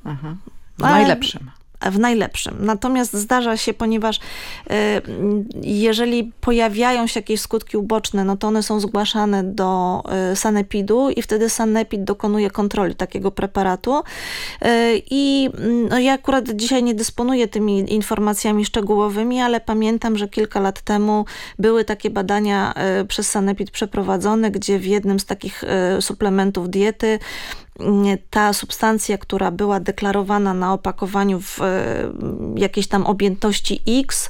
W najlepszym. W najlepszym. Natomiast zdarza się, ponieważ jeżeli pojawiają się jakieś skutki uboczne, no to one są zgłaszane do sanepidu i wtedy sanepid dokonuje kontroli takiego preparatu. I no ja akurat dzisiaj nie dysponuję tymi informacjami szczegółowymi, ale pamiętam, że kilka lat temu były takie badania przez sanepid przeprowadzone, gdzie w jednym z takich suplementów diety ta substancja, która była deklarowana na opakowaniu w jakiejś tam objętości X,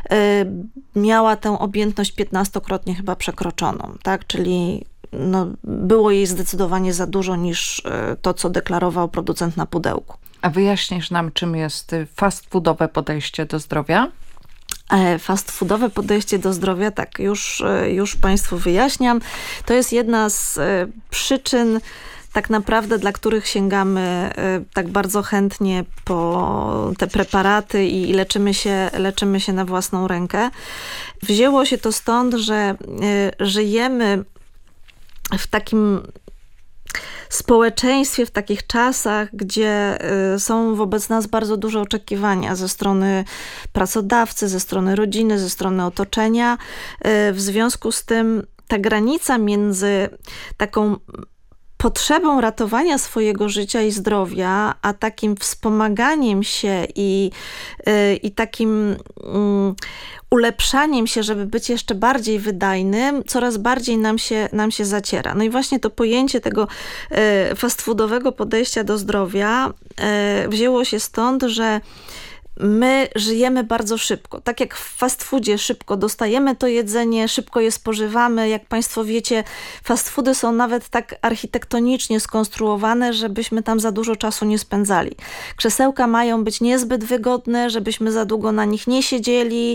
miała tę objętność 15-krotnie chyba przekroczoną, tak? Czyli no, było jej zdecydowanie za dużo niż to, co deklarował producent na pudełku. A wyjaśnisz nam, czym jest fast foodowe podejście do zdrowia? Fast foodowe podejście do zdrowia, tak, już Państwu wyjaśniam. To jest jedna z przyczyn, tak naprawdę, dla których sięgamy tak bardzo chętnie po te preparaty i leczymy się na własną rękę. Wzięło się to stąd, że żyjemy w takim społeczeństwie, w takich czasach, gdzie są wobec nas bardzo duże oczekiwania ze strony pracodawcy, ze strony rodziny, ze strony otoczenia. W związku z tym ta granica między taką potrzebą ratowania swojego życia i zdrowia, a takim wspomaganiem się i takim ulepszaniem się, żeby być jeszcze bardziej wydajnym, coraz bardziej nam się zaciera. No i właśnie to pojęcie tego fast foodowego podejścia do zdrowia wzięło się stąd, że my żyjemy bardzo szybko. Tak jak w fast foodzie szybko dostajemy to jedzenie, szybko je spożywamy. Jak Państwo wiecie, fast foody są nawet tak architektonicznie skonstruowane, żebyśmy tam za dużo czasu nie spędzali. Krzesełka mają być niezbyt wygodne, żebyśmy za długo na nich nie siedzieli.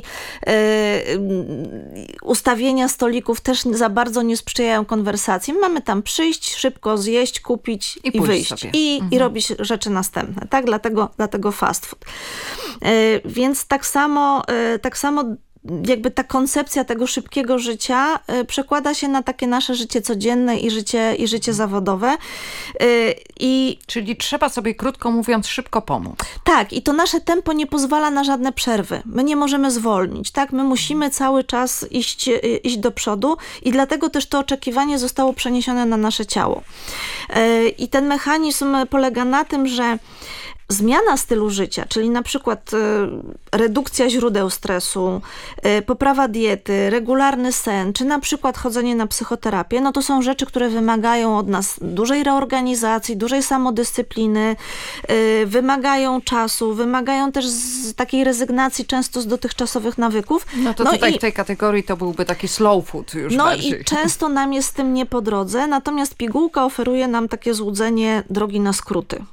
Ustawienia stolików też za bardzo nie sprzyjają konwersacji. Mamy tam przyjść, szybko zjeść, kupić i wyjść. I robić rzeczy następne. Tak? Dlatego fast food. Więc tak samo jakby ta koncepcja tego szybkiego życia przekłada się na takie nasze życie codzienne i życie zawodowe. Czyli trzeba sobie, krótko mówiąc, szybko pomóc. Tak, i to nasze tempo nie pozwala na żadne przerwy. My nie możemy zwolnić, tak? My musimy cały czas iść do przodu i dlatego też to oczekiwanie zostało przeniesione na nasze ciało. I ten mechanizm polega na tym, że zmiana stylu życia, czyli na przykład redukcja źródeł stresu, poprawa diety, regularny sen, czy na przykład chodzenie na psychoterapię, no to są rzeczy, które wymagają od nas dużej reorganizacji, dużej samodyscypliny, wymagają czasu, wymagają też takiej rezygnacji często z dotychczasowych nawyków. No to tutaj w tej kategorii to byłby taki slow food już bardziej. No i często nam jest z tym nie po drodze, natomiast pigułka oferuje nam takie złudzenie drogi na skróty.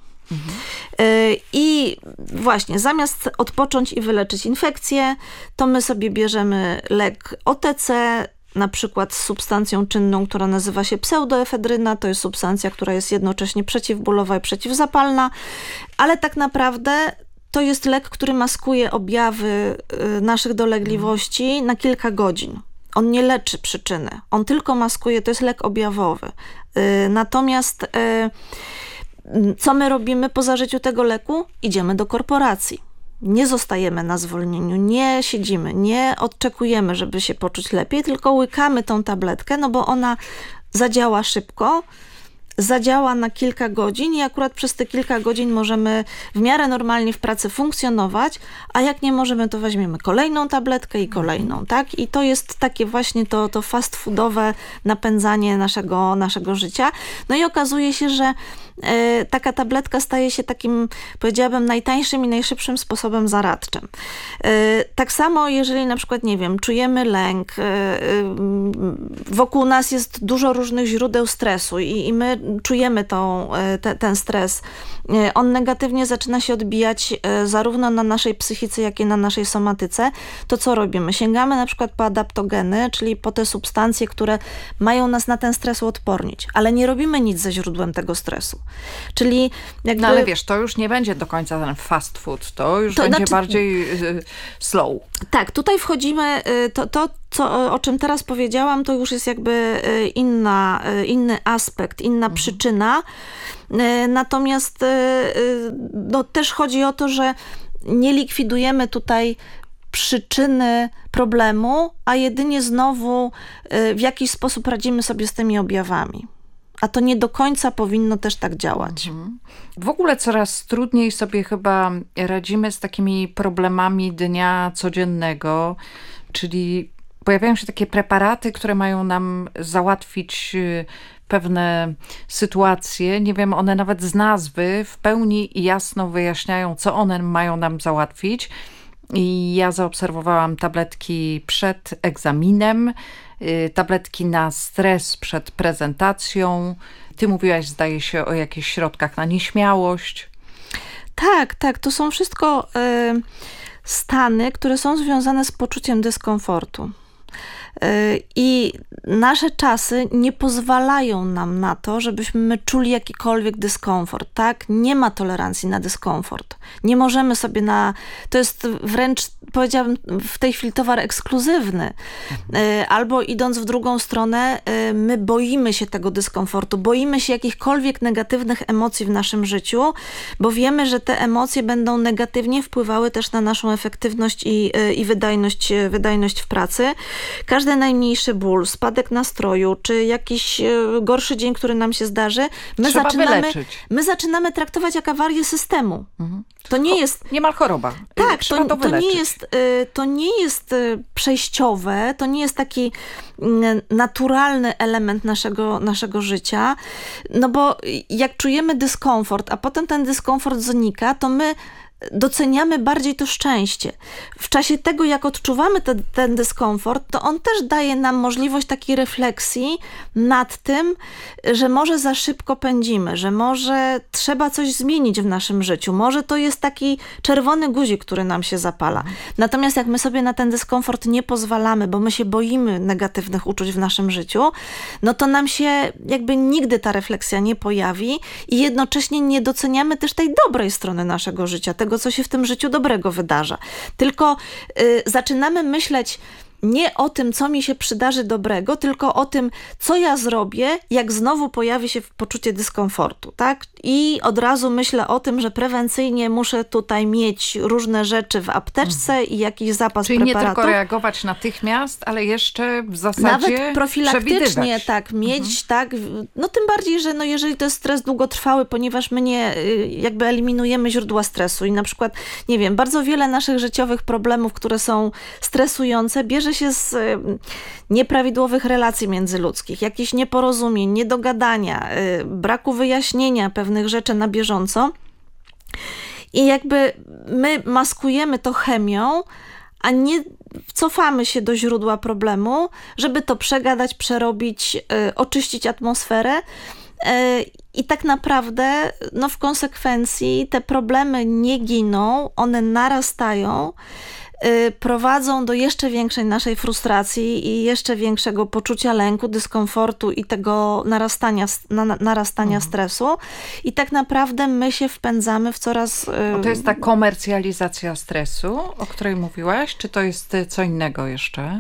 I właśnie zamiast odpocząć i wyleczyć infekcję, to my sobie bierzemy lek OTC, na przykład z substancją czynną, która nazywa się pseudoefedryna. To jest substancja, która jest jednocześnie przeciwbólowa i przeciwzapalna, ale tak naprawdę to jest lek, który maskuje objawy naszych dolegliwości na kilka godzin. On nie leczy przyczyny, on tylko maskuje, to jest lek objawowy. Natomiast co my robimy po zażyciu tego leku? Idziemy do korporacji. Nie zostajemy na zwolnieniu, nie siedzimy, nie odczekujemy, żeby się poczuć lepiej, tylko łykamy tą tabletkę, no bo ona zadziała szybko, zadziała na kilka godzin i akurat przez te kilka godzin możemy w miarę normalnie w pracy funkcjonować, a jak nie możemy, to weźmiemy kolejną tabletkę i kolejną, tak? I to jest takie właśnie to fast foodowe napędzanie naszego życia. No i okazuje się, że taka tabletka staje się takim, powiedziałabym, najtańszym i najszybszym sposobem zaradczym. Tak samo, jeżeli na przykład, nie wiem, czujemy lęk, wokół nas jest dużo różnych źródeł stresu i my czujemy ten stres. On negatywnie zaczyna się odbijać zarówno na naszej psychice, jak i na naszej somatyce. To co robimy? Sięgamy na przykład po adaptogeny, czyli po te substancje, które mają nas na ten stres uodpornić, ale nie robimy nic ze źródłem tego stresu. Czyli jakby... No ale wiesz, to już nie będzie do końca ten fast food, to już będzie bardziej slow. Tak, tutaj wchodzimy, o czym teraz powiedziałam, to już jest jakby inny aspekt, inna przyczyna. Natomiast no, też chodzi o to, że nie likwidujemy tutaj przyczyny problemu, a jedynie znowu w jakiś sposób radzimy sobie z tymi objawami. A to nie do końca powinno też tak działać. W ogóle coraz trudniej sobie chyba radzimy z takimi problemami dnia codziennego, czyli pojawiają się takie preparaty, które mają nam załatwić pewne sytuacje. Nie wiem, one nawet z nazwy w pełni i jasno wyjaśniają, co one mają nam załatwić. I ja zaobserwowałam tabletki przed egzaminem, tabletki na stres przed prezentacją. Ty mówiłaś, zdaje się, o jakichś środkach na nieśmiałość. Tak, to są wszystko stany, które są związane z poczuciem dyskomfortu. I nasze czasy nie pozwalają nam na to, żebyśmy czuli jakikolwiek dyskomfort, tak? Nie ma tolerancji na dyskomfort. Nie możemy sobie to jest wręcz, powiedziałabym, w tej chwili towar ekskluzywny. Albo idąc w drugą stronę, my boimy się tego dyskomfortu, boimy się jakichkolwiek negatywnych emocji w naszym życiu, bo wiemy, że te emocje będą negatywnie wpływały też na naszą efektywność i wydajność w pracy. Każdy najmniejszy ból, spadek nastroju, czy jakiś gorszy dzień, który nam się zdarzy, my zaczynamy traktować jak awarię systemu. To nie jest... Niemal choroba. Tak, to nie jest przejściowe, to nie jest taki naturalny element naszego życia, no bo jak czujemy dyskomfort, a potem ten dyskomfort znika, to my doceniamy bardziej to szczęście. W czasie tego, jak odczuwamy ten dyskomfort, to on też daje nam możliwość takiej refleksji nad tym, że może za szybko pędzimy, że może trzeba coś zmienić w naszym życiu, może to jest taki czerwony guzik, który nam się zapala. Natomiast jak my sobie na ten dyskomfort nie pozwalamy, bo my się boimy negatywnych uczuć w naszym życiu, no to nam się jakby nigdy ta refleksja nie pojawi i jednocześnie nie doceniamy też tej dobrej strony naszego życia, tego, co się w tym życiu dobrego wydarza. Tylko zaczynamy myśleć nie o tym, co mi się przydarzy dobrego, tylko o tym, co ja zrobię, jak znowu pojawi się poczucie dyskomfortu, tak? I od razu myślę o tym, że prewencyjnie muszę tutaj mieć różne rzeczy w apteczce i jakiś zapas preparatów. Czyli nie tylko reagować natychmiast, ale jeszcze w zasadzie nawet profilaktycznie mieć, tak? No tym bardziej, że no jeżeli to jest stres długotrwały, ponieważ my nie jakby eliminujemy źródła stresu i na przykład, nie wiem, bardzo wiele naszych życiowych problemów, które są stresujące, bierze się z nieprawidłowych relacji międzyludzkich, jakichś nieporozumień, niedogadania, braku wyjaśnienia pewnych rzeczy na bieżąco. I jakby my maskujemy to chemią, a nie cofamy się do źródła problemu, żeby to przegadać, przerobić, oczyścić atmosferę. I tak naprawdę no w konsekwencji te problemy nie giną, one narastają, prowadzą do jeszcze większej naszej frustracji i jeszcze większego poczucia lęku, dyskomfortu i tego narastania stresu. I tak naprawdę my się wpędzamy w coraz... To jest ta komercjalizacja stresu, o której mówiłaś? Czy to jest co innego jeszcze?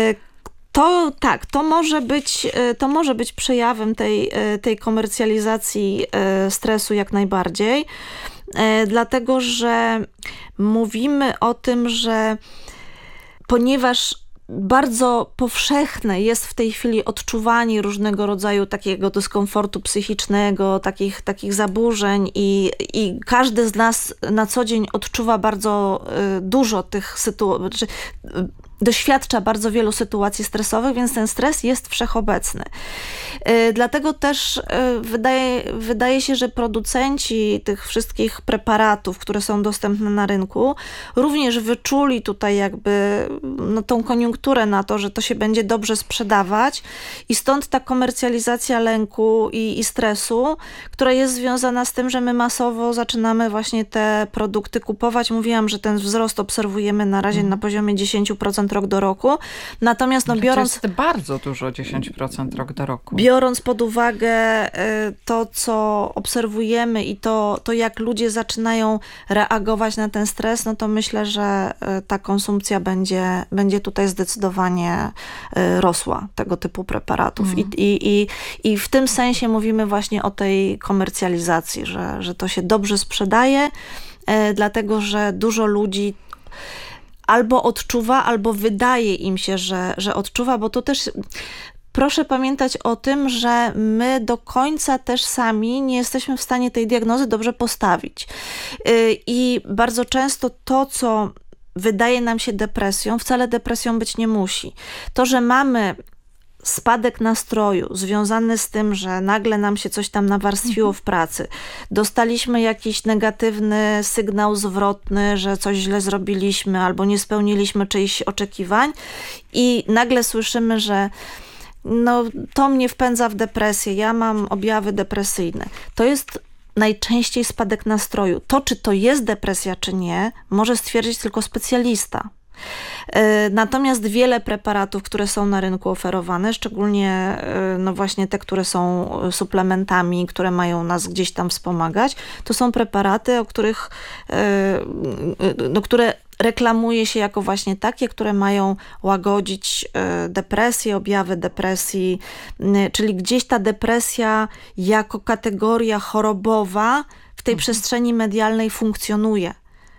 To może być przejawem tej komercjalizacji stresu jak najbardziej. Dlatego, że mówimy o tym, że ponieważ bardzo powszechne jest w tej chwili odczuwanie różnego rodzaju takiego dyskomfortu psychicznego, takich zaburzeń i każdy z nas na co dzień odczuwa bardzo dużo tych sytuacji, doświadcza bardzo wielu sytuacji stresowych, więc ten stres jest wszechobecny. Dlatego też wydaje się, że producenci tych wszystkich preparatów, które są dostępne na rynku, również wyczuli tutaj jakby no, tą koniunkturę na to, że to się będzie dobrze sprzedawać i stąd ta komercjalizacja lęku i stresu, która jest związana z tym, że my masowo zaczynamy właśnie te produkty kupować. Mówiłam, że ten wzrost obserwujemy na razie na poziomie 10% 10% rok do roku. Natomiast to jest bardzo dużo, 10% rok do roku. Biorąc pod uwagę to, co obserwujemy i to jak ludzie zaczynają reagować na ten stres, no to myślę, że ta konsumpcja będzie tutaj zdecydowanie rosła tego typu preparatów. I w tym sensie mówimy właśnie o tej komercjalizacji, że to się dobrze sprzedaje, dlatego że dużo ludzi albo odczuwa, albo wydaje im się, że odczuwa, bo to też proszę pamiętać o tym, że my do końca też sami nie jesteśmy w stanie tej diagnozy dobrze postawić. I bardzo często to, co wydaje nam się depresją, wcale depresją być nie musi. To, że mamy spadek nastroju związany z tym, że nagle nam się coś tam nawarstwiło w pracy, dostaliśmy jakiś negatywny sygnał zwrotny, że coś źle zrobiliśmy albo nie spełniliśmy czyichś oczekiwań i nagle słyszymy, że no, to mnie wpędza w depresję, ja mam objawy depresyjne. To jest najczęściej spadek nastroju. To, czy to jest depresja, czy nie, może stwierdzić tylko specjalista. Natomiast wiele preparatów, które są na rynku oferowane, szczególnie no właśnie te, które są suplementami, które mają nas gdzieś tam wspomagać, to są preparaty, które reklamuje się jako właśnie takie, które mają łagodzić depresję, objawy depresji, czyli gdzieś ta depresja jako kategoria chorobowa w tej przestrzeni medialnej funkcjonuje.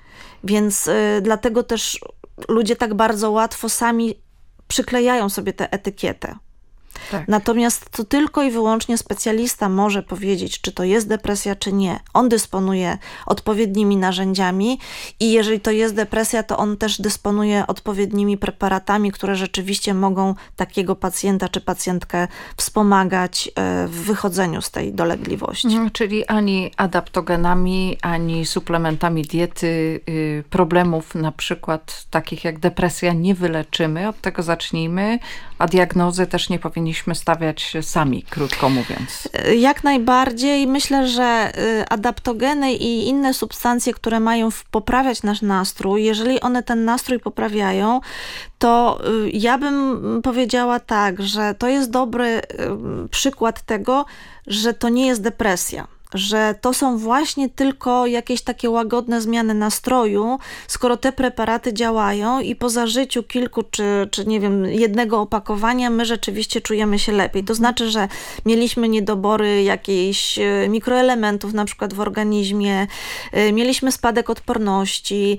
Więc dlatego też ludzie tak bardzo łatwo sami przyklejają sobie tę etykietę. Tak. Natomiast to tylko i wyłącznie specjalista może powiedzieć, czy to jest depresja, czy nie. On dysponuje odpowiednimi narzędziami i jeżeli to jest depresja, to on też dysponuje odpowiednimi preparatami, które rzeczywiście mogą takiego pacjenta czy pacjentkę wspomagać w wychodzeniu z tej dolegliwości. Czyli ani adaptogenami, ani suplementami diety problemów na przykład takich jak depresja nie wyleczymy. Od tego zacznijmy, a diagnozy też nie powinniśmy stawiać sami, krótko mówiąc. Jak najbardziej. Myślę, że adaptogeny i inne substancje, które mają poprawiać nasz nastrój, jeżeli one ten nastrój poprawiają, to ja bym powiedziała tak, że to jest dobry przykład tego, że to nie jest depresja. Że to są właśnie tylko jakieś takie łagodne zmiany nastroju, skoro te preparaty działają i po zażyciu kilku czy nie wiem, jednego opakowania my rzeczywiście czujemy się lepiej. To znaczy, że mieliśmy niedobory jakichś mikroelementów na przykład w organizmie, mieliśmy spadek odporności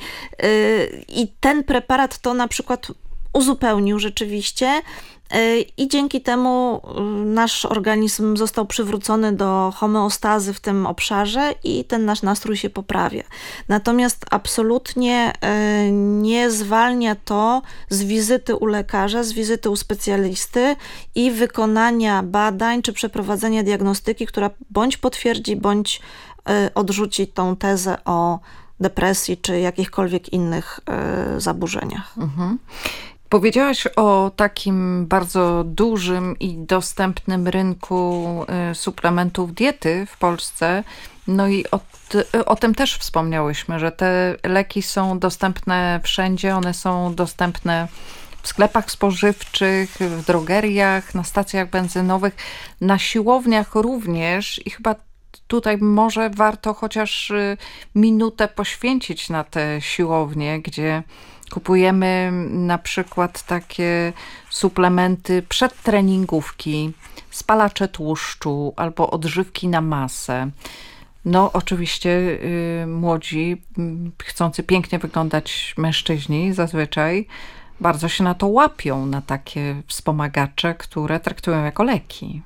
i ten preparat to na przykład uzupełnił rzeczywiście. I dzięki temu nasz organizm został przywrócony do homeostazy w tym obszarze i ten nasz nastrój się poprawia. Natomiast absolutnie nie zwalnia to z wizyty u lekarza, z wizyty u specjalisty i wykonania badań czy przeprowadzenia diagnostyki, która bądź potwierdzi, bądź odrzuci tą tezę o depresji czy jakichkolwiek innych zaburzeniach. Mhm. Powiedziałaś o takim bardzo dużym i dostępnym rynku suplementów diety w Polsce. No i o tym też wspomniałyśmy, że te leki są dostępne wszędzie, one są dostępne w sklepach spożywczych, w drogeriach, na stacjach benzynowych, na siłowniach również i chyba tutaj może warto chociaż minutę poświęcić na te siłownie, gdzie kupujemy na przykład takie suplementy przedtreningówki, spalacze tłuszczu albo odżywki na masę. No oczywiście młodzi, chcący pięknie wyglądać mężczyźni zazwyczaj bardzo się na to łapią, na takie wspomagacze, które traktują jako leki.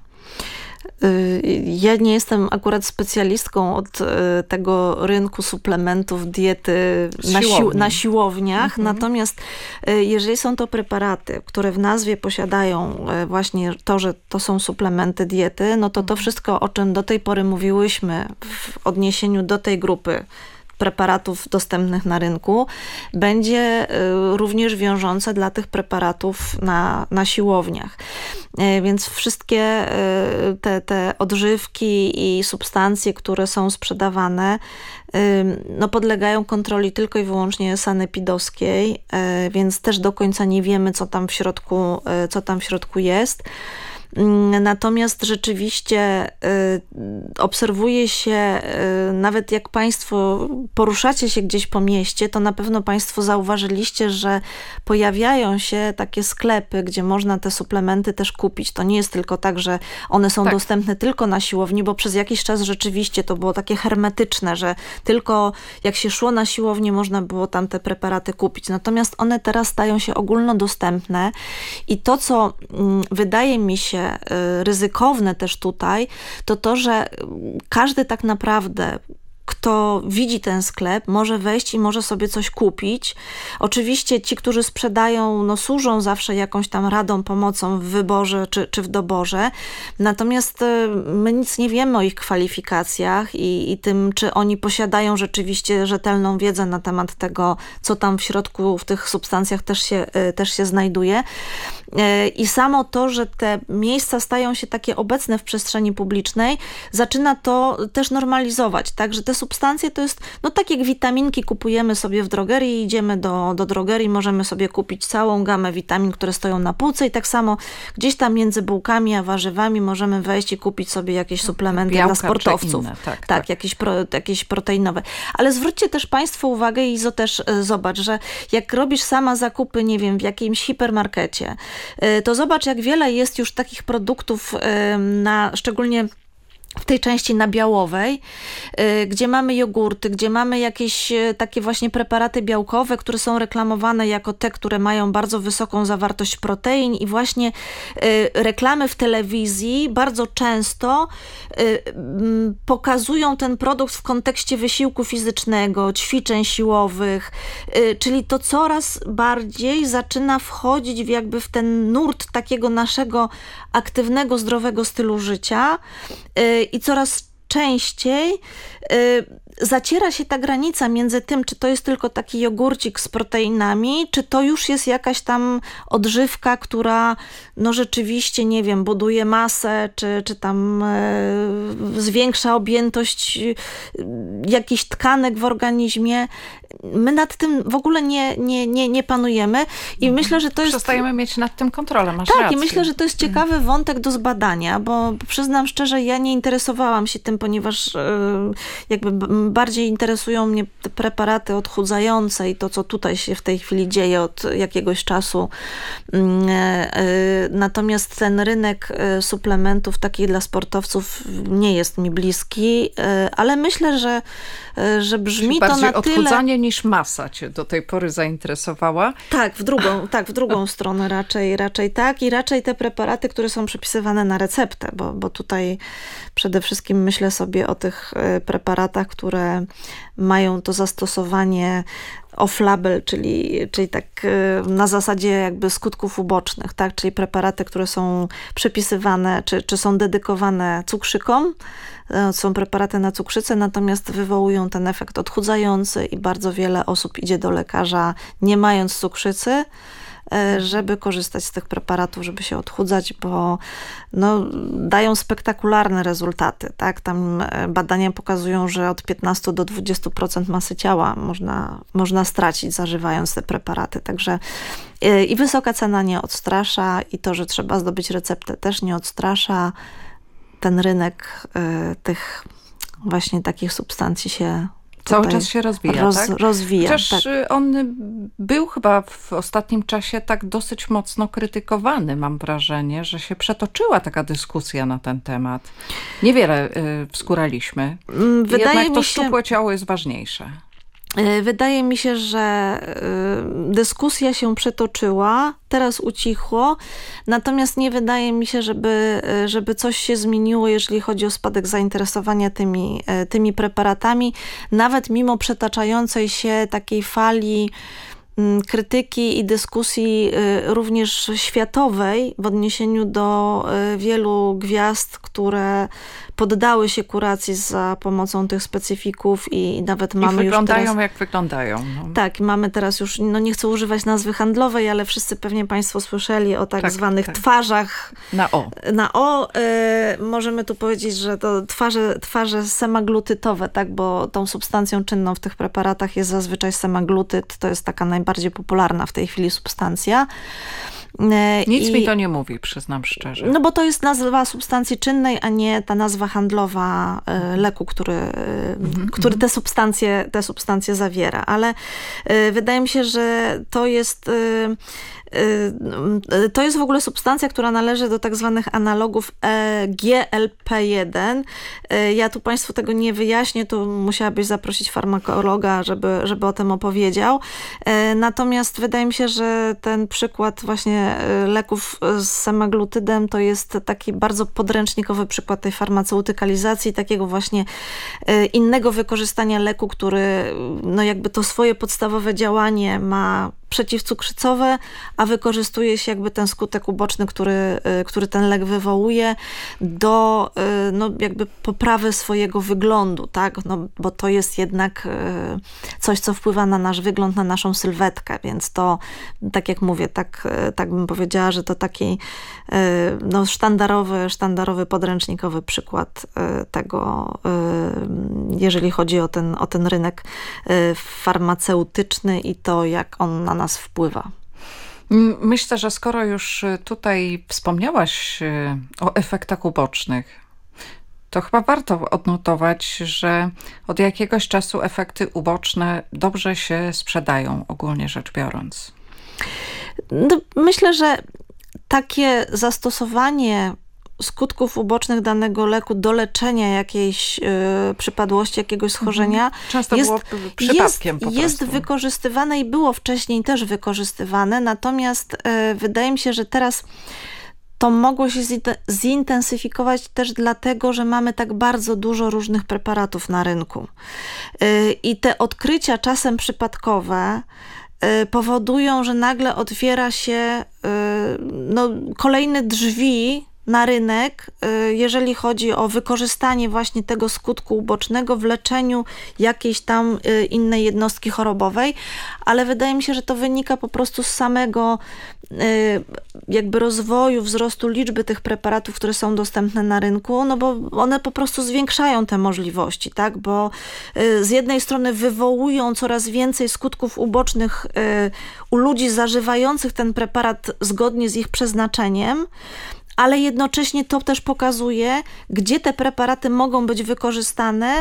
Ja nie jestem akurat specjalistką od tego rynku suplementów diety na siłowniach, natomiast jeżeli są to preparaty, które w nazwie posiadają właśnie to, że to są suplementy diety, no to wszystko, o czym do tej pory mówiłyśmy w odniesieniu do tej grupy preparatów dostępnych na rynku będzie również wiążące dla tych preparatów na siłowniach. Więc wszystkie te odżywki i substancje, które są sprzedawane, no podlegają kontroli tylko i wyłącznie sanepidowskiej, więc też do końca nie wiemy, co tam w środku jest. Natomiast rzeczywiście obserwuje się, nawet jak Państwo poruszacie się gdzieś po mieście, to na pewno Państwo zauważyliście, że pojawiają się takie sklepy, gdzie można te suplementy też kupić. To nie jest tylko tak, że one są dostępne tylko na siłowni, bo przez jakiś czas rzeczywiście to było takie hermetyczne, że tylko jak się szło na siłownię, można było tam te preparaty kupić. Natomiast one teraz stają się ogólnodostępne i to, co wydaje mi się ryzykowne też tutaj, to, że każdy tak naprawdę, kto widzi ten sklep, może wejść i może sobie coś kupić. Oczywiście ci, którzy sprzedają, no służą zawsze jakąś tam radą, pomocą w wyborze czy w doborze. Natomiast my nic nie wiemy o ich kwalifikacjach i tym, czy oni posiadają rzeczywiście rzetelną wiedzę na temat tego, co tam w środku, w tych substancjach też się znajduje. I samo to, że te miejsca stają się takie obecne w przestrzeni publicznej, zaczyna to też normalizować, tak, że te substancje to jest, no tak jak witaminki kupujemy sobie w drogerii, idziemy do drogerii, możemy sobie kupić całą gamę witamin, które stoją na półce i tak samo gdzieś tam między bułkami a warzywami możemy wejść i kupić sobie jakieś suplementy dla sportowców. Inne, tak. Jakieś proteinowe. Ale zwróćcie też Państwo uwagę, Izo, też zobacz, że jak robisz sama zakupy, nie wiem, w jakimś hipermarkecie, to zobacz, jak wiele jest już takich produktów, szczególnie w tej części nabiałowej, gdzie mamy jogurty, gdzie mamy jakieś takie właśnie preparaty białkowe, które są reklamowane jako te, które mają bardzo wysoką zawartość protein i właśnie reklamy w telewizji bardzo często pokazują ten produkt w kontekście wysiłku fizycznego, ćwiczeń siłowych, czyli to coraz bardziej zaczyna wchodzić w ten nurt takiego naszego aktywnego, zdrowego stylu życia i coraz częściej zaciera się ta granica między tym, czy to jest tylko taki jogurcik z proteinami, czy to już jest jakaś tam odżywka, która no rzeczywiście, nie wiem, buduje masę, czy tam zwiększa objętość jakichś tkanek w organizmie. My nad tym w ogóle nie panujemy i myślę, że to jest... Przestajemy mieć nad tym kontrolę, masz rację. rację. I myślę, że to jest ciekawy wątek do zbadania, bo przyznam szczerze, ja nie interesowałam się tym, ponieważ jakby bardziej interesują mnie te preparaty odchudzające i to, co tutaj się w tej chwili dzieje od jakiegoś czasu. Natomiast ten rynek suplementów takich dla sportowców nie jest mi bliski, ale myślę, że brzmi to na tyle... Bardziej odchudzanie niż masa cię do tej pory zainteresowała? Tak, w drugą stronę raczej tak i raczej te preparaty, które są przepisywane na receptę, bo tutaj przede wszystkim myślę sobie o tych preparatach, które mają to zastosowanie off-label, czyli tak na zasadzie jakby skutków ubocznych, tak? Czyli preparaty, które są przepisywane, czy są dedykowane cukrzykom, są preparaty na cukrzycę, natomiast wywołują ten efekt odchudzający i bardzo wiele osób idzie do lekarza nie mając cukrzycy, żeby korzystać z tych preparatów, żeby się odchudzać, bo no, dają spektakularne rezultaty. Tak? Tam badania pokazują, że od 15 do 20% masy ciała można stracić, zażywając te preparaty. Także i wysoka cena nie odstrasza i to, że trzeba zdobyć receptę, też nie odstrasza. Ten rynek tych właśnie takich substancji się cały czas się rozwija, tak? Rozwija. Chociaż on był chyba w ostatnim czasie tak dosyć mocno krytykowany, mam wrażenie, że się przetoczyła taka dyskusja na ten temat. Niewiele wskóraliśmy. Jednak to szczupłe ciało jest ważniejsze. Wydaje mi się, że dyskusja się przetoczyła, teraz ucichło, natomiast nie wydaje mi się, żeby coś się zmieniło, jeżeli chodzi o spadek zainteresowania tymi preparatami, nawet mimo przetaczającej się takiej fali krytyki i dyskusji również światowej w odniesieniu do wielu gwiazd, które poddały się kuracji za pomocą tych specyfików i nawet mamy już wyglądają teraz... jak wyglądają. No. Tak, mamy teraz już, no nie chcę używać nazwy handlowej, ale wszyscy pewnie Państwo słyszeli o tak zwanych twarzach na O. Na O. Możemy tu powiedzieć, że to twarze semaglutytowe, tak, bo tą substancją czynną w tych preparatach jest zazwyczaj semaglutyt. To jest taka najbardziej popularna w tej chwili substancja. Nic mi to nie mówi, przyznam szczerze. No bo to jest nazwa substancji czynnej, a nie ta nazwa handlowa leku, który te substancje zawiera. Ale wydaje mi się, że to jest w ogóle substancja, która należy do tak zwanych analogów GLP-1. Ja tu Państwu tego nie wyjaśnię, tu musiałabyś zaprosić farmakologa, żeby o tym opowiedział. Natomiast wydaje mi się, że ten przykład właśnie leków z semaglutydem to jest taki bardzo podręcznikowy przykład tej farmaceutykalizacji, takiego właśnie innego wykorzystania leku, który no jakby to swoje podstawowe działanie ma przeciwcukrzycowe, a wykorzystuje się jakby ten skutek uboczny, który ten lek wywołuje do no jakby poprawy swojego wyglądu, tak? No, bo to jest jednak coś, co wpływa na nasz wygląd, na naszą sylwetkę, więc to, tak jak mówię, tak bym powiedziała, że to taki no, sztandarowy, podręcznikowy przykład tego, jeżeli chodzi o ten rynek farmaceutyczny i to, jak on na nas wpływa. Myślę, że skoro już tutaj wspomniałaś o efektach ubocznych, to chyba warto odnotować, że od jakiegoś czasu efekty uboczne dobrze się sprzedają, ogólnie rzecz biorąc. No, myślę, że takie zastosowanie skutków ubocznych danego leku do leczenia jakiejś przypadłości, jakiegoś schorzenia często było przypadkiem po prostu. Jest wykorzystywane i było wcześniej też wykorzystywane, natomiast wydaje mi się, że teraz to mogło się zintensyfikować też dlatego, że mamy tak bardzo dużo różnych preparatów na rynku. I te odkrycia czasem przypadkowe powodują, że nagle otwiera się no, kolejne drzwi na rynek, jeżeli chodzi o wykorzystanie właśnie tego skutku ubocznego w leczeniu jakiejś tam innej jednostki chorobowej, ale wydaje mi się, że to wynika po prostu z samego jakby rozwoju, wzrostu liczby tych preparatów, które są dostępne na rynku, no bo one po prostu zwiększają te możliwości, tak, bo z jednej strony wywołują coraz więcej skutków ubocznych u ludzi zażywających ten preparat zgodnie z ich przeznaczeniem, ale jednocześnie to też pokazuje, gdzie te preparaty mogą być wykorzystane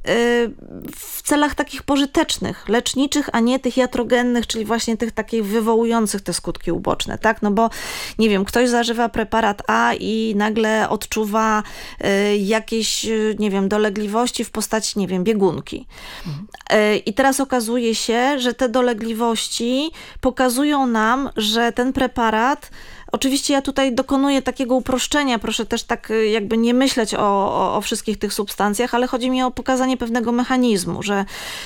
w celach takich pożytecznych, leczniczych, a nie tych iatrogennych, czyli właśnie tych takich wywołujących te skutki uboczne, tak? No bo, nie wiem, ktoś zażywa preparat A i nagle odczuwa jakieś, nie wiem, dolegliwości w postaci, nie wiem, biegunki. I teraz okazuje się, że te dolegliwości pokazują nam, że ten preparat, oczywiście ja tutaj dokonuję takiego uproszczenia, proszę też tak jakby nie myśleć o wszystkich tych substancjach, ale chodzi mi o pokazanie pewnego mechanizmu, że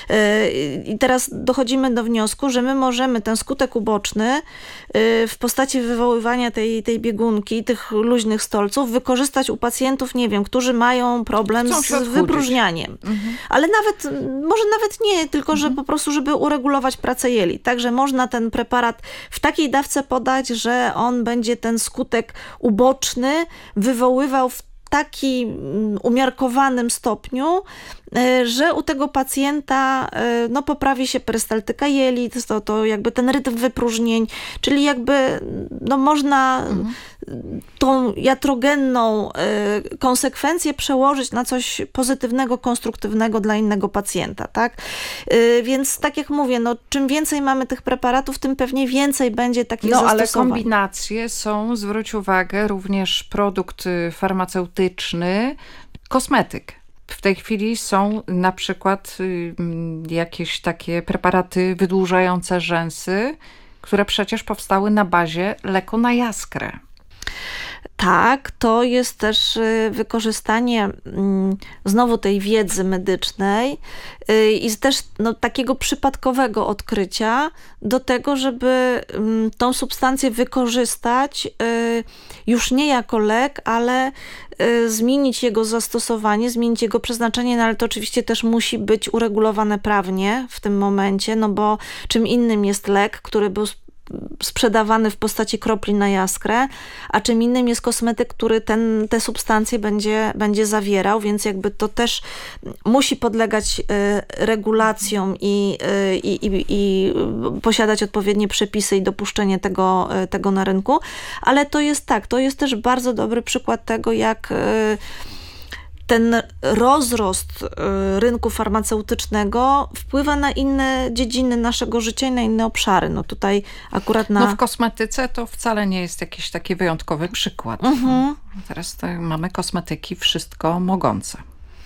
i teraz dochodzimy do wniosku, że my możemy ten skutek uboczny w postaci wywoływania tej biegunki, tych luźnych stolców wykorzystać u pacjentów, nie wiem, którzy mają problem z wypróżnianiem. Ale może nawet nie, tylko że po prostu, żeby uregulować pracę jelit. Także można ten preparat w takiej dawce podać, że on będzie ten skutek uboczny wywoływał w takim umiarkowanym stopniu, że u tego pacjenta no, poprawi się perystaltyka jelit, to jakby ten rytm wypróżnień, czyli jakby no, można tą iatrogenną konsekwencję przełożyć na coś pozytywnego, konstruktywnego dla innego pacjenta, tak? Więc tak jak mówię, no, czym więcej mamy tych preparatów, tym pewnie więcej będzie takich zastosowań. Ale kombinacje są, zwróć uwagę, również produkt farmaceutyczny, kosmetyk. W tej chwili są na przykład jakieś takie preparaty wydłużające rzęsy, które przecież powstały na bazie leku na jaskrę. Tak, to jest też wykorzystanie znowu tej wiedzy medycznej i też takiego przypadkowego odkrycia do tego, żeby tą substancję wykorzystać już nie jako lek, ale zmienić jego zastosowanie, zmienić jego przeznaczenie, ale to oczywiście też musi być uregulowane prawnie w tym momencie, bo czym innym jest lek, który był sprzedawany w postaci kropli na jaskrę, a czym innym jest kosmetyk, który te substancje będzie zawierał, więc jakby to też musi podlegać regulacjom i posiadać odpowiednie przepisy i dopuszczenie tego na rynku, ale to jest to jest też bardzo dobry przykład tego, jak ten rozrost rynku farmaceutycznego wpływa na inne dziedziny naszego życia i na inne obszary. Tutaj akurat w kosmetyce to wcale nie jest jakiś taki wyjątkowy przykład. Teraz mamy kosmetyki wszystko mogące.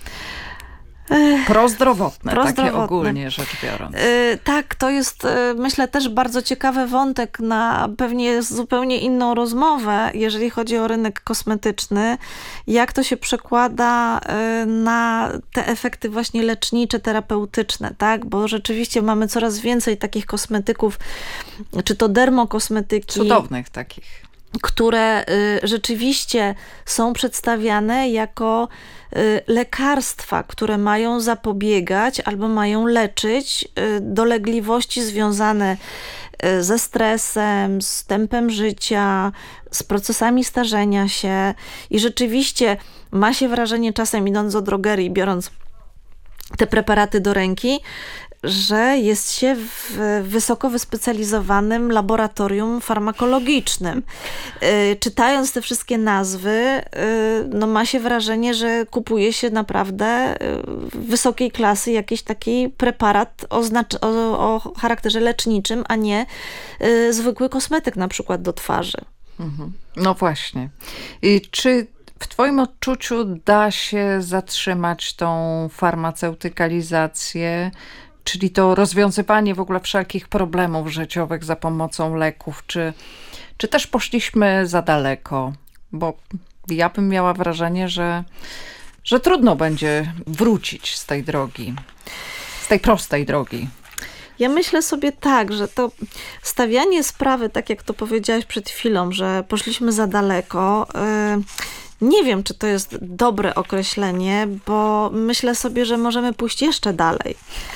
Prozdrowotne, takie ogólnie rzecz biorąc. Tak, to jest myślę też bardzo ciekawy wątek na pewnie zupełnie inną rozmowę, jeżeli chodzi o rynek kosmetyczny, jak to się przekłada na te efekty właśnie lecznicze, terapeutyczne, tak? Bo rzeczywiście mamy coraz więcej takich kosmetyków, czy to dermokosmetyki. Cudownych takich. Które rzeczywiście są przedstawiane jako lekarstwa, które mają zapobiegać albo mają leczyć dolegliwości związane ze stresem, z tempem życia, z procesami starzenia się i rzeczywiście ma się wrażenie czasem idąc do drogerii, biorąc te preparaty do ręki, że jest się w wysoko wyspecjalizowanym laboratorium farmakologicznym. Czytając te wszystkie nazwy, ma się wrażenie, że kupuje się naprawdę wysokiej klasy jakiś taki preparat o charakterze leczniczym, a nie zwykły kosmetyk na przykład do twarzy. No właśnie. I czy w twoim odczuciu da się zatrzymać tą farmaceutykalizację, czyli to rozwiązywanie w ogóle wszelkich problemów życiowych za pomocą leków, czy też poszliśmy za daleko? Bo ja bym miała wrażenie, że trudno będzie wrócić z tej drogi, z tej prostej drogi. Ja myślę sobie tak, że to stawianie sprawy, tak jak to powiedziałaś przed chwilą, że poszliśmy za daleko, nie wiem, czy to jest dobre określenie, bo myślę sobie, że możemy pójść jeszcze dalej.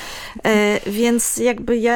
Więc jakby ja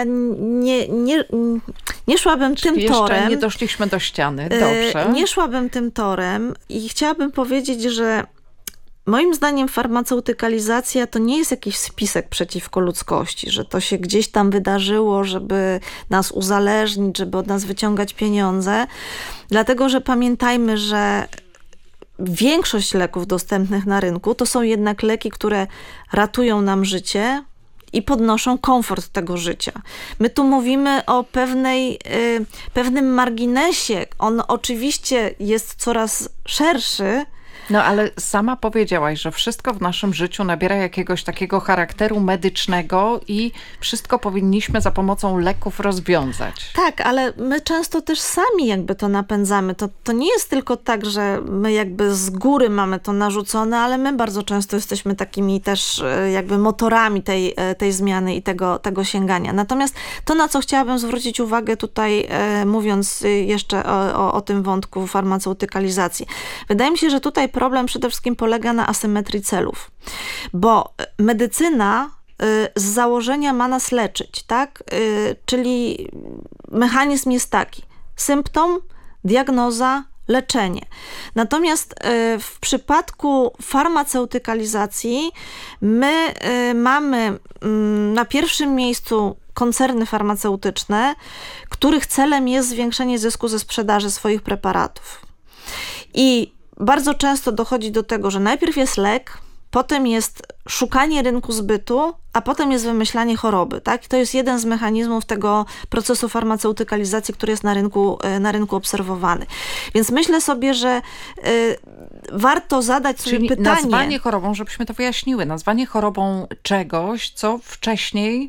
nie szłabym tym torem. Jeszcze nie doszliśmy do ściany, dobrze. Nie szłabym tym torem i chciałabym powiedzieć, że moim zdaniem farmaceutykalizacja to nie jest jakiś spisek przeciwko ludzkości, że to się gdzieś tam wydarzyło, żeby nas uzależnić, żeby od nas wyciągać pieniądze. Dlatego, że pamiętajmy, że większość leków dostępnych na rynku to są jednak leki, które ratują nam życie i podnoszą komfort tego życia. My tu mówimy o pewnym marginesie. On oczywiście jest coraz szerszy. No ale sama powiedziałaś, że wszystko w naszym życiu nabiera jakiegoś takiego charakteru medycznego i wszystko powinniśmy za pomocą leków rozwiązać. Tak, ale my często też sami jakby to napędzamy. To nie jest tylko tak, że my jakby z góry mamy to narzucone, ale my bardzo często jesteśmy takimi też jakby motorami tej zmiany i tego sięgania. Natomiast to, na co chciałabym zwrócić uwagę tutaj, mówiąc jeszcze o tym wątku farmaceutykalizacji. Wydaje mi się, że tutaj problem przede wszystkim polega na asymetrii celów, bo medycyna z założenia ma nas leczyć, tak? Czyli mechanizm jest taki: symptom, diagnoza, leczenie. Natomiast w przypadku farmaceutykalizacji my mamy na pierwszym miejscu koncerny farmaceutyczne, których celem jest zwiększenie zysku ze sprzedaży swoich preparatów. I bardzo często dochodzi do tego, że najpierw jest lek, potem jest szukanie rynku zbytu, a potem jest wymyślanie choroby. Tak? To jest jeden z mechanizmów tego procesu farmaceutykalizacji, który jest na rynku obserwowany. Więc myślę sobie, że warto zadać sobie pytanie. Nazwanie chorobą, żebyśmy to wyjaśniły, nazwanie chorobą czegoś, co wcześniej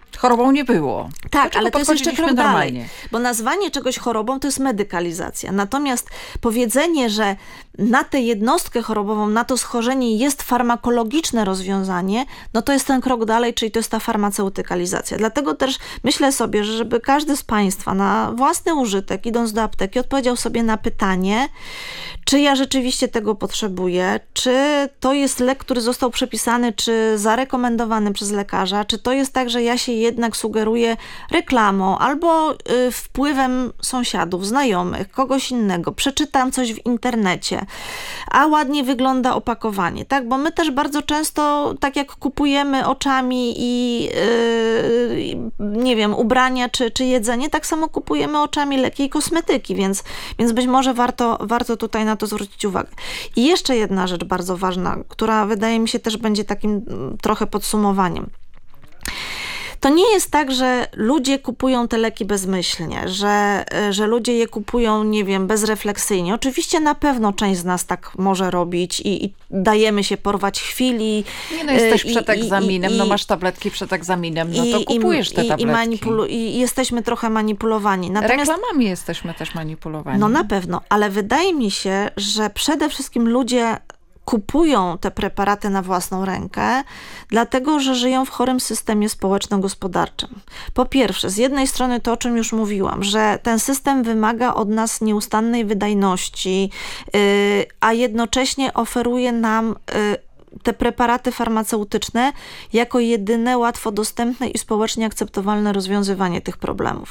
Chorobą nie było. Tak, ale to jest jeszcze krok normalnie. dalej, bo nazwanie czegoś chorobą to jest medykalizacja. Natomiast powiedzenie, że na tę jednostkę chorobową, na to schorzenie jest farmakologiczne rozwiązanie, no to jest ten krok dalej, czyli to jest ta farmaceutykalizacja. Dlatego też myślę sobie, że żeby każdy z Państwa na własny użytek, idąc do apteki, odpowiedział sobie na pytanie, czy ja rzeczywiście tego potrzebuję, czy to jest lek, który został przepisany, czy zarekomendowany przez lekarza, czy to jest tak, że ja się jednak sugeruję reklamą albo wpływem sąsiadów, znajomych, kogoś innego, przeczytam coś w internecie, a ładnie wygląda opakowanie, tak? Bo my też bardzo często, tak jak kupujemy oczami i nie wiem, ubrania czy jedzenie, tak samo kupujemy oczami leki i kosmetyki, więc być może warto tutaj na to zwrócić uwagę. I jeszcze jedna rzecz bardzo ważna, która wydaje mi się też będzie takim trochę podsumowaniem. To nie jest tak, że ludzie kupują te leki bezmyślnie, że ludzie je kupują, nie wiem, bezrefleksyjnie. Oczywiście na pewno część z nas tak może robić i dajemy się porwać chwili. Nie, no jesteś przed egzaminem, no masz tabletki przed egzaminem, no to kupujesz te tabletki. I jesteśmy trochę manipulowani. Natomiast, reklamami jesteśmy też manipulowani. No na pewno, ale wydaje mi się, że przede wszystkim ludzie kupują te preparaty na własną rękę, dlatego że żyją w chorym systemie społeczno-gospodarczym. Po pierwsze, z jednej strony to, o czym już mówiłam, że ten system wymaga od nas nieustannej wydajności, a jednocześnie oferuje nam te preparaty farmaceutyczne jako jedyne łatwo dostępne i społecznie akceptowalne rozwiązywanie tych problemów.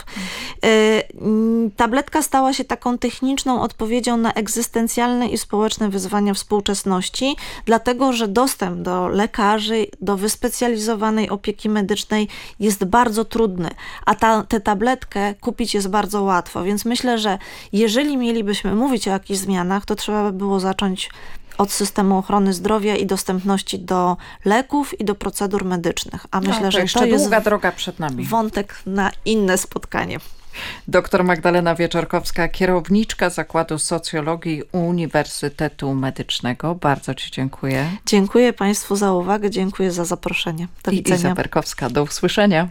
Tabletka stała się taką techniczną odpowiedzią na egzystencjalne i społeczne wyzwania współczesności, dlatego że dostęp do lekarzy, do wyspecjalizowanej opieki medycznej jest bardzo trudny, a tę tabletkę kupić jest bardzo łatwo, więc myślę, że jeżeli mielibyśmy mówić o jakichś zmianach, to trzeba by było zacząć od systemu ochrony zdrowia i dostępności do leków i do procedur medycznych. A myślę, że jeszcze to jest długa droga przed nami. Wątek na inne spotkanie. Doktor Magdalena Wieczorkowska, kierowniczka Zakładu Socjologii Uniwersytetu Medycznego. Bardzo Ci dziękuję. Dziękuję Państwu za uwagę, dziękuję za zaproszenie. Do widzenia. Iza Perkowska, do usłyszenia.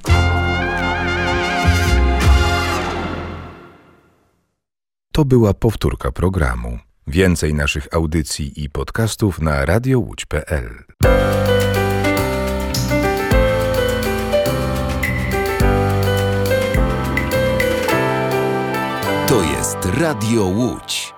To była powtórka programu. Więcej naszych audycji i podcastów na radiołódź.pl. To jest Radio Łódź.